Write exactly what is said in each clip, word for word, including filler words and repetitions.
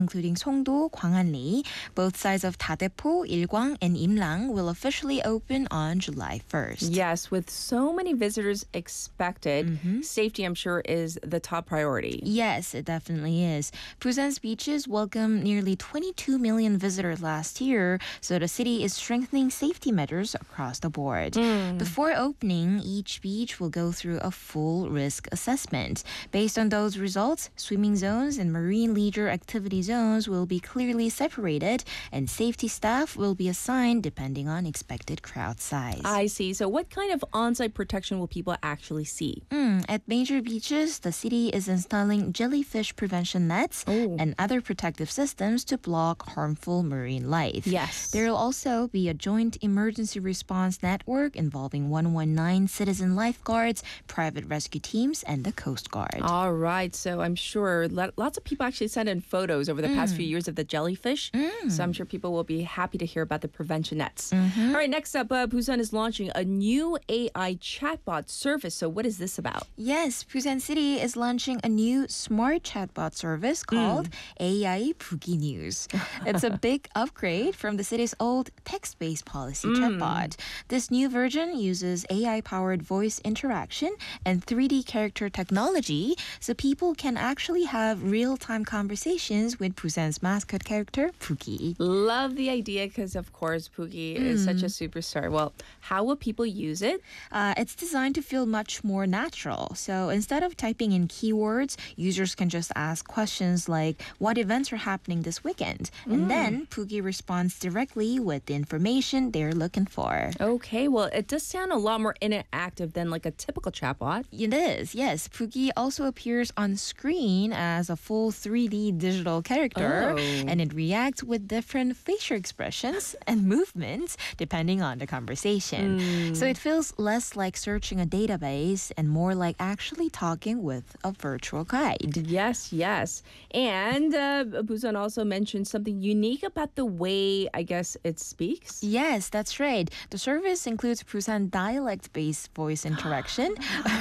including Songdo, Gwanghwaলি. Both sides of Dadaepo, Ilgwang, and Imlang will officially open on July first. Yes, with so many visitors expected, Mm-hmm. safety, I'm sure, is the top priority. Yes, it definitely is. Busan's beaches welcomed nearly twenty-two million visitors last year, so the city is strengthening safety measures across the board. Mm. Before opening, each beach will go through a full risk assessment. Based on those results, swimming zones and marine leisure activity zones will be clearly separated, and safety staff will be assigned depending on expected crowd size. I see. So what kind of on-site protection will people actually see? Mm, at major beaches, the city is installing jellyfish prevention nets Oh. and other protective systems to block harmful marine life. Yes. There will also be a joint emergency response network involving one one nine citizen lifeguards, private rescue teams, and the Coast Guard. All right. So I'm sure lo- lots of people actually sent in photos over the past few years of the jellyfish. So I'm sure people will be happy to hear about the prevention nets. All right. Next up, uh, Busan is launching a new A I chatbot service. So what is this about? Yes, Busan City is launching a new smart chatbot service called A I Pugi News. It's a big upgrade from the city's old text-based policy chatbot. This new version uses A I-powered voice interaction and three D character technology, so people can actually have real-time conversations with Busan's mascot character, Pugi. Love the idea because, of course, Pookie is such a superstar. Well, how will people use it? Uh, it's designed to feel much more natural. So instead of typing in keywords, users can just ask questions like, what events are happening this weekend? And then Poogie responds directly with the information they're looking for. Okay, well, it does sound a lot more interactive than like a typical chatbot. It is, yes. Poogie also appears on screen as a full three D digital character, Oh. and it reacts with different facial expressions and movements depending on the conversation. So it feels less like searching a database and more like actually talking with a virtual guide. Yes, yes. And uh, Busan also mentioned something unique about the way, I guess, it speaks. Yes, that's right. The service includes Busan dialect-based voice interaction,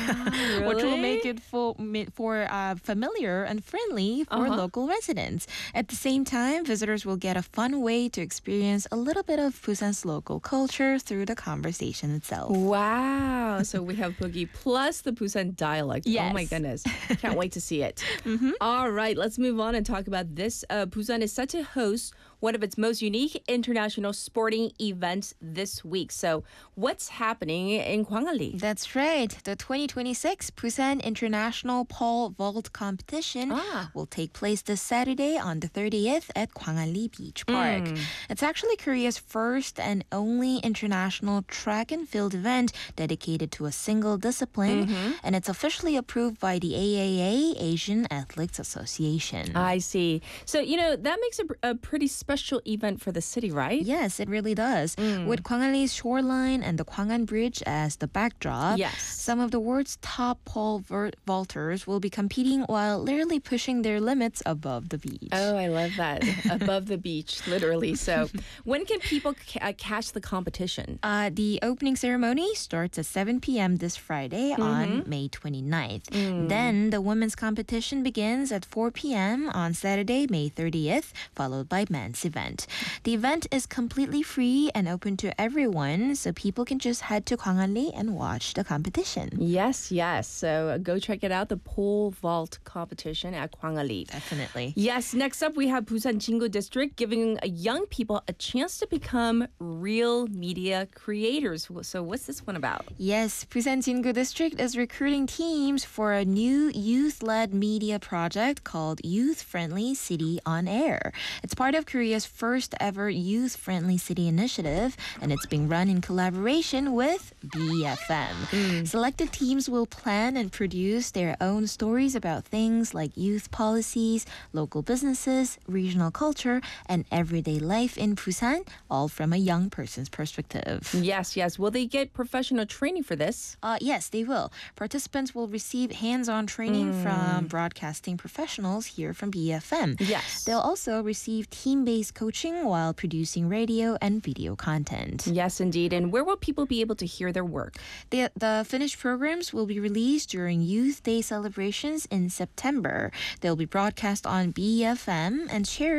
which will make it for, for uh, familiar and friendly for Uh-huh. local residents. At the same time, visitors will get a fun way to experience a little bit of Busan's local culture through the conversation itself. Wow. So we have Boogie plus the Busan dialect. Oh my Yes. goodness. Can't wait to see it. All right, let's move on and talk about this. Uh, Busan is set to host one of its most unique international sporting events this week. So what's happening in Gwanghwaলি? That's right. The twenty twenty-six Busan International Pole Vault Competition Ah. will take place this Saturday on the thirtieth at Gwanghwaলি Beach Park. It's actually Korea's first and only international track and field event dedicated to a single discipline, and it's officially approved by the A A A, Asian Athletes Association. I see. So, you know, that makes a, a pretty special event for the city, right? Yes, it really does. With Gwanghwali's shoreline and the Gwangan Bridge as the backdrop, Yes. some of the world's top pole ver- vaulters will be competing while literally pushing their limits above the beach. Oh, I love that. Above the beach, literally. So when can people ca- uh, catch the competition? Uh, the opening ceremony starts at seven p.m. this Friday on May twenty-ninth. Then the women's competition begins at four p.m. on Saturday, May thirtieth, followed by men's event. The event is completely free and open to everyone, so people can just head to Gwanghwaলি and watch the competition. Yes, yes. So uh, go check it out, the pole vault competition at Gwanghwaলি. Definitely. Yes, next up we have Busan Jingu District giving uh, young people a chance to become real media creators. So what's this one about? Yes, Busan Jingu District is recruiting teams for a new youth-led media project called Youth Friendly City on Air. It's part of Korea's first ever youth-friendly city initiative, and it's being run in collaboration with B F M. Selected teams will plan and produce their own stories about things like youth policies, local businesses, regional culture, and everyday life in Busan, all from a young person's perspective. Yes, yes. Will they get professional training for this? Uh, yes, they will. Participants will receive hands-on training from broadcasting professionals here from B F M. Yes. They'll also receive team-based face coaching while producing radio and video content. Yes, indeed. And where will people be able to hear their work? The, the finished programs will be released during Youth Day celebrations in September. They'll be broadcast on B E F M and shared